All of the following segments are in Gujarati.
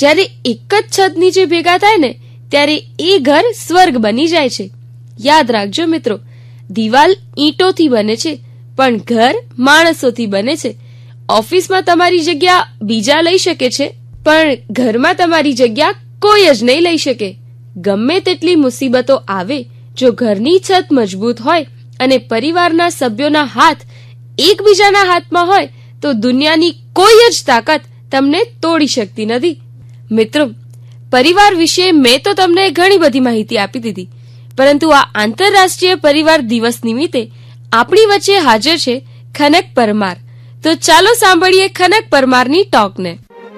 જ્યારે એક જ છત નીચે ભેગા થાય ને ત્યારે એ ઘર સ્વર્ગ બની જાય છે. યાદ રાખજો મિત્રો, દિવાલ ઈંટોથી બને છે પણ ઘર માણસોથી બને છે. ઓફિસમાં તમારી જગ્યા બીજા લઈ શકે છે પણ ઘરમાં તમારી જગ્યા કોઈ જ નહીં લઈ શકે. ગમે તેટલી મુસીબતો આવે, જો ઘરની છત મજબૂત હોય અને પરિવારના સભ્યોના હાથ એકબીજાના હાથમાં હોય તો દુનિયાની કોઈ જ તાકાત તમને તોડી શકતી નથી. મિત્રો, પરિવાર વિશે મેં તો તમને ઘણી બધી માહિતી આપી દીધી, પરંતુ આ આંતરરાષ્ટ્રીય પરિવાર દિવસ નિમિત્તે આપણી વચ્ચે હાજર છે ખનક પરમાર. તો ચાલો સાંભળીએ ખનક પરમારની ટોકને.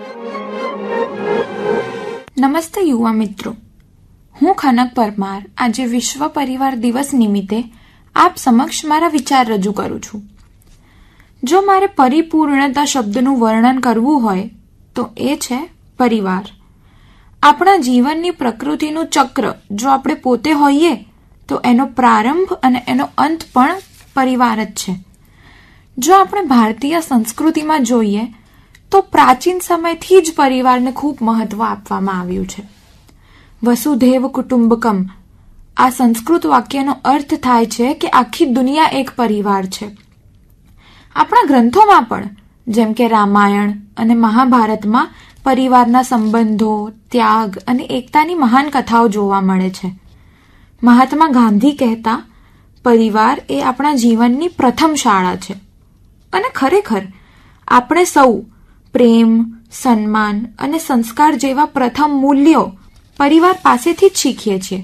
નમસ્તે યુવા મિત્રો, હું ખનક પરમાર આજે વિશ્વ પરિવાર દિવસ નિમિત્તે આપ સમક્ષ મારા વિચાર રજૂ કરું છું. જો મારે પરિપૂર્ણતા શબ્દનું વર્ણન કરવું હોય તો એ છે પરિવાર. આપણા જીવનની પ્રકૃતિનું ચક્ર જો આપણે પોતે હોઈએ તો એનો પ્રારંભ અને એનો અંત પણ પરિવાર જ છે. જો આપણે ભારતીય સંસ્કૃતિમાં જોઈએ તો પ્રાચીન સમયથી જ પરિવારને ખૂબ મહત્વ આપવામાં આવ્યું છે. વસુધૈવ કુટુંબકમ આ સંસ્કૃત વાક્યનો અર્થ થાય છે કે આખી દુનિયા એક પરિવાર છે. આપણા ગ્રંથોમાં પણ જેમ કે રામાયણ અને મહાભારતમાં પરિવારના સંબંધો, ત્યાગ અને એકતાની મહાન કથાઓ જોવા મળે છે. મહાત્મા ગાંધી કહેતા, પરિવાર એ આપણા જીવનની પ્રથમ શાળા છે. અને ખરેખર આપણે સૌ પ્રેમ, સન્માન અને સંસ્કાર જેવા પ્રથમ મૂલ્યો પરિવાર પાસેથી જ શીખીએ છીએ.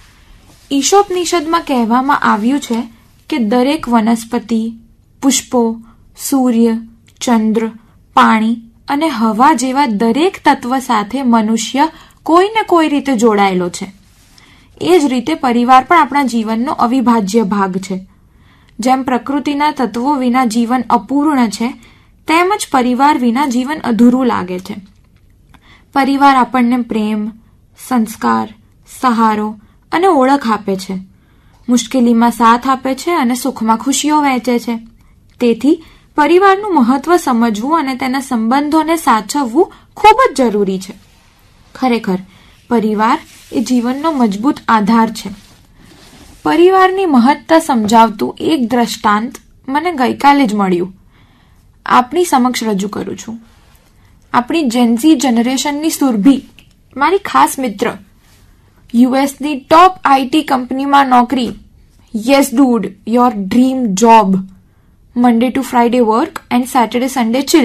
ઈશોપનિષદમાં કહેવામાં આવ્યું છે કે દરેક વનસ્પતિ, પુષ્પો, સૂર્ય, ચંદ્ર, પાણી અને હવા જેવા દરેક તત્વ સાથે મનુષ્ય કોઈને કોઈ રીતે જોડાયેલો છે. એ જ રીતે પરિવાર પણ આપણા જીવનનો અવિભાજ્ય ભાગ છે. જેમ પ્રકૃતિના તત્વો વિના જીવન અપૂર્ણ છે, તેમજ પરિવાર વિના જીવન અધૂરું લાગે છે. પરિવાર આપણને પ્રેમ, સંસ્કાર, સહારો અને ઓળખ આપે છે. મુશ્કેલીમાં સાથ આપે છે અને સુખમાં ખુશીઓ વહેંચે છે. તેથી પરિવારનું મહત્વ સમજવું અને તેના સંબંધોને સાચવવું ખૂબ જ જરૂરી છે. ખરેખર પરિવાર એ જીવનનો મજબૂત આધાર છે. પરિવારની મહત્તા સમજાવતું એક દ્રષ્ટાંત મને ગઈકાલે જ મળ્યું. આપની સમક્ષ રજૂ કરું છું. આપણી જેનઝી જનરેશનની સુરભી, મારી ખાસ મિત્ર, યુએસની ટોપ આઈટી કંપનીમાં નોકરી. Yes dude, your dream job. Monday to Friday work and Saturday Sunday chill.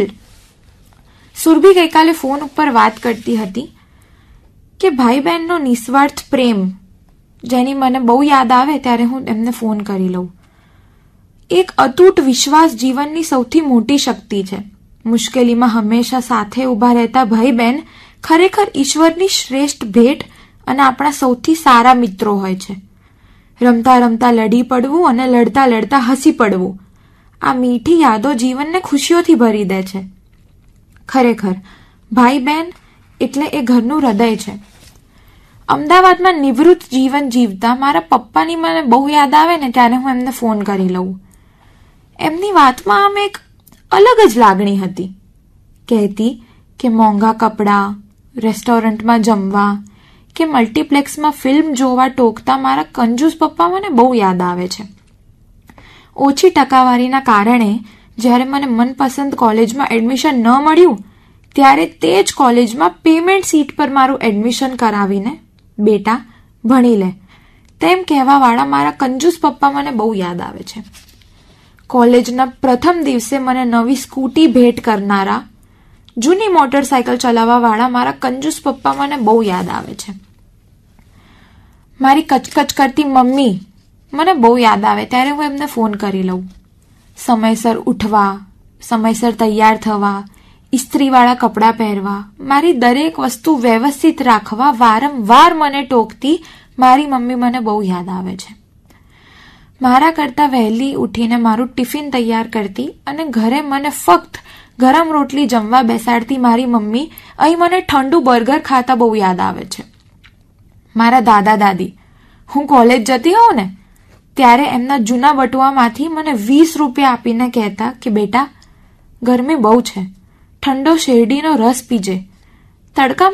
Surabhi ગઈકાલે ફોન ઉપર વાત કરતી હતી કે ભાઈ બહેનનો નિસ્વાર્થ પ્રેમ, જેની મને બહુ યાદ આવે ત્યારે હું એમને ફોન કરી લઉં. એક અતૂટ વિશ્વાસ જીવનની સૌથી મોટી શક્તિ છે. મુશ્કેલીમાં હંમેશા સાથે ઊભા રહેતા ભાઈ બહેન ખરેખર ઈશ્વરની શ્રેષ્ઠ ભેટ અને આપણા સૌથી સારા મિત્રો હોય છે. રમતા રમતા લડી પડવું અને લડતા લડતા હસી પડવું, આ મીઠી યાદો જીવનને ખુશીઓથી ભરી દે છે. ખરેખર ભાઈ બહેન એટલે એ ઘરનું હૃદય છે. અમદાવાદમાં નિવૃત્ત જીવન જીવતા મારા પપ્પાની મને બહુ યાદ આવે ને ત્યારે હું એમને ફોન કરી લઉં. એમની વાતમાં આમ એક અલગ જ લાગણી હતી. કહેતી કે મોંઘા કપડાં, રેસ્ટોરન્ટમાં જમવા કે મલ્ટીપ્લેક્સમાં ફિલ્મ જોવા ટોકતા મારા કંજૂસ પપ્પા મને બહુ યાદ આવે છે. ઓછી ટકાવારીના કારણે જ્યારે મને મનપસંદ કોલેજમાં એડમિશન ન મળ્યું ત્યારે તે જ કોલેજમાં પેમેન્ટ સીટ પર મારું એડમિશન કરાવીને, બેટા ભણી લે, તેમ કહેવાવાળા મારા કંજૂસ પપ્પા મને બહુ યાદ આવે છે. કોલેજના પ્રથમ દિવસે મને નવી સ્કૂટી ભેટ કરનારા, જૂની મોટરસાયકલ ચલાવવાવાળા મારા કંજૂસ પપ્પા મને બહુ યાદ આવે છે. મારી કચકચ કરતી મમ્મી મને બહુ યાદ આવે ત્યારે હું એમને ફોન કરી લઉં. સમયસર ઉઠવા, સમયસર તૈયાર થવા, ઇસ્ત્રીવાળા કપડાં પહેરવા, મારી દરેક વસ્તુ વ્યવસ્થિત રાખવા વારંવાર મને ટોકતી મારી મમ્મી મને બહુ યાદ આવે છે. મારા કરતાં વહેલી ઉઠીને મારું ટિફિન તૈયાર કરતી અને ઘરે મને ફક્ત ગરમ રોટલી જમવા બેસાડતી મારી મમ્મી અહીં મને ઠંડુ બર્ગર ખાતા બહુ યાદ આવે છે. મારા દાદા દાદી, હું કોલેજ જતી હોઉં ને ત્યારે એમના જૂના બટુઆમાંથી મને 20 રૂપિયા આપીને કહેતા કે બેટા ગરમી બહુ છે, ઠંડો શેરડીનો રસ પીજે, તડકામાં